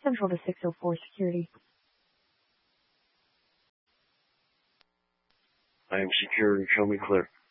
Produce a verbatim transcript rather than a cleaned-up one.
Central to six oh four Security. I am secure and show me clear.